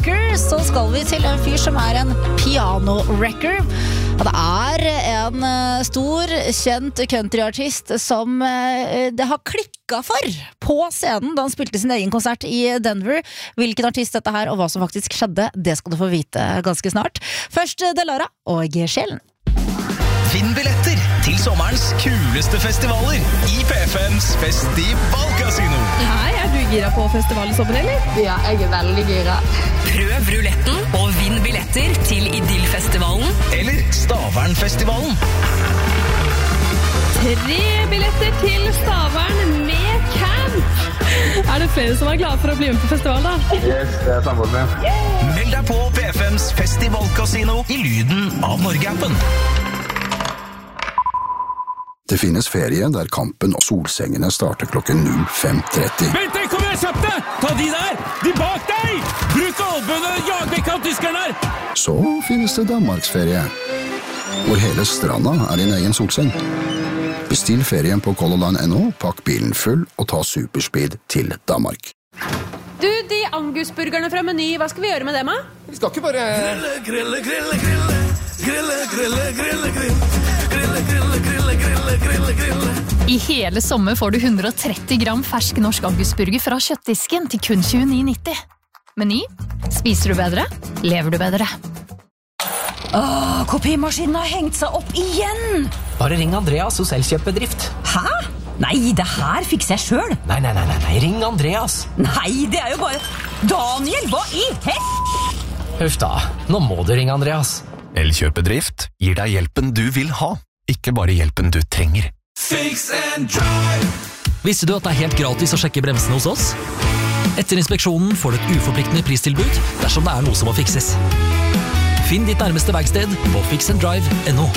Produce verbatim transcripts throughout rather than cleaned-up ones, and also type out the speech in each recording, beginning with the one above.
wrecker, så skal vi til en fyr som er en piano-wrecker. Og det er en stor, kjent countryartist som det har klikket for på scenen da han spilte sin egen konsert i Denver. Hvilken artist dette her, og hva som faktisk skjedde, det skal du få vite ganske snart. Først Delara og Sjelen. Finn billetter til sommerens kuleste festivaler i P F M's Festivalkasino. Hei, er du gira på festival i sommer, eller? Ja, jeg er veldig gira. Prøv ruletten og vinn billetter til Idylfestivalen eller Stavernfestivalen. Tre billetter til Stavern med camp. Er det flere som er glade for å bli med på festival, da? Yes, det er samboeren min. Yeah! Meld deg på P F M's Festivalkasino i lyden av Norge-appen. Det finnes ferie der kampen og solsengene starter klokken null fem tretti. Vent, kom igjen, kjapp deg! Ta de der! De bak deg! Bruk albuen og jag vekk av tyskerne her! Så finnes det Danmarksferie, hvor hele stranda er din egen solseng. Bestill ferien på Color Line punktum no, pakk bilen full og ta superspeed til Danmark. Du, de angusburgerne fra Meny, hva skal vi gjøre med dem, da? Vi skal ikke bare... Grille, grille, grille, grille, grille, grille, grille, grille. Grille, grille, grille, grille, grille, grille. I hele sommer får du hundre og tretti gram fersk norsk angusburger fra kjøttdisken til kun tjueni nitti. Meny. Spiser du bedre? Lever du bedre? Åh, kopimaskinen har hengt seg opp igjen! Bare ring Andreas hos Elkjøp-bedrift. Hæ? Nei, det her fikser jeg selv. Nei, nei, nei, nei, nei, ring Andreas. Nei, det er jo bare... Daniel, hva i hel... Huff da, nå må du ringe Andreas. Elkjøp-bedrift gir deg hjelpen du vil ha, ikke bare hjelpen du trenger. Fix and drive! Visste du at det er helt gratis å sjekke bremsene hos oss? Etter inspeksjonen får du et uforpliktende pristilbud dersom det er noe som må fikses. Finn ditt nærmeste verksted på fix and drive punktum no.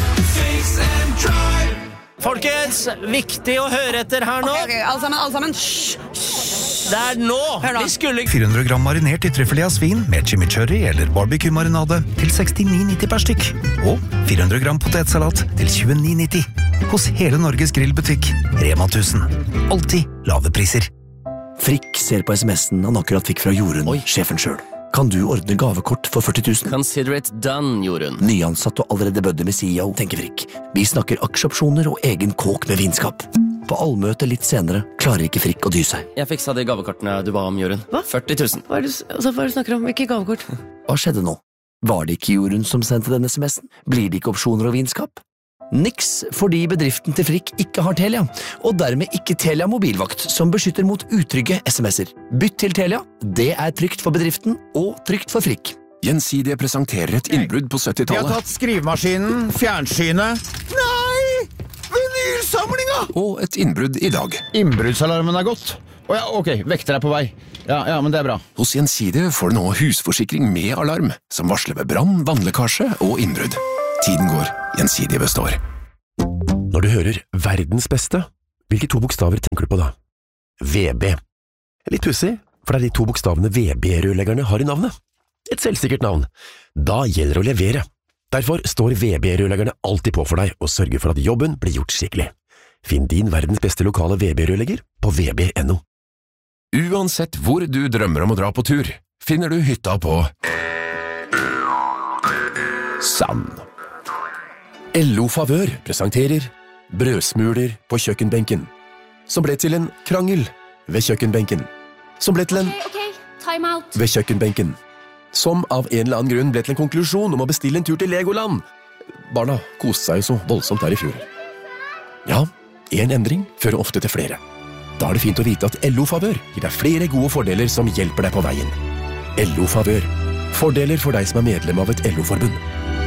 Fix and drive! Folkens, viktig å høre etter her nå. Ok, ok, alle sammen, alle sammen. Hysj! Det er nå. Hør nå. Vi skulle... fire hundre gram marinert i trüffelé av svin med chimichurri eller barbecue-marinade til sekstini nitti per stykk. Og fire hundre gram potetsalat til tjueni nitti. Hos hele Norges grillbutikk, Rema tusen. Alltid lave priser. Frikk ser på sms'en han akkurat fikk fra Jorunn, sjefen selv. Kan du ordne gavekort for førti tusen? Consider it done, Jorunn. Nyansatt og allerede bødde med C E O, tenker Frikk. Vi snakker aksjeopsjoner og egen kåk med vinskap. På allmøte litt senere klarer ikke Frikk å dy seg. Jeg fiksa de gavekortene du ba om, Jorunn. Hva? førti tusen. Hva er det, altså, hva er det du snakker om? Hvilke gavekort? Hva skjedde nå? Var det ikke Jorunn som sendte denne sms'en? Blir det ikke opsjoner og vinskap? Niks, fordi bedriften til Frikk ikke har Telia, og dermed ikke Telia mobilvakt, som beskytter mot utrygge sms'er. Bytt til Telia, det er trygt for bedriften og trygt for Frikk. Gjensidige presenterer et innbrudd på syttitallet. Vi har tatt skrivemaskinen, fjernsynet. Nei! Vinylsamlinga! Og et innbrudd i dag. Innbruddsalarmen er gått. Å ja, ok, vekter er på vei. Ja, ja, men det er bra. Hos Gjensidige får du nå husforsikring med alarm, som varsler ved brann, vannlekkasje og innbrudd. Tiden går, Gjensidige består. Når du hører verdens beste, hvilke to bokstaver tenker du på da? V B. Litt pussig, for det er de to bokstavene V B-rørleggerne har i navnet. Et selvsikkert navn. Da gjelder det å levere. Derfor står V B-rørleggerne alltid på for deg og sørger for at jobben blir gjort skikkelig. Finn din verdens beste lokale V B-rørlegger på v b punktum no. Uansett hvor du drømmer om å dra på tur, finner du hytta på Sand. L O Favør presenterer brødsmuler på kjøkkenbenken, som ble til en krangel ved kjøkkenbenken, som ble til en Ok, ok, time out. ved kjøkkenbenken, som av en eller annen grunn ble til en konklusjon om å bestille en tur til Legoland. Barna koste seg jo så voldsomt der i fjor. Ja, en endring fører ofte til flere. Da er det fint å vite at L O Favør gir deg flere gode fordeler som hjelper deg på veien. L O Favør. Fordeler for deg som er medlem av et L O-forbund.